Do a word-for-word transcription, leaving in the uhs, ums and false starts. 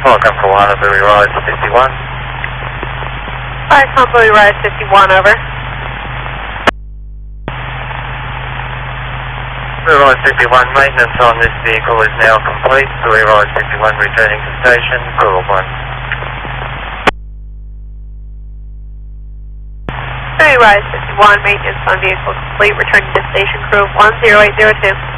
Welcome for one, Louis Rise fifty-one. Alright, Louis Rise fifty-one, over. Louis Rise fifty-one, maintenance on this vehicle is now complete. Louis Rise fifty-one returning to station, call one. Louis Rise fifty-one, maintenance on vehicle complete, returning to station, crew one zero eight zero two.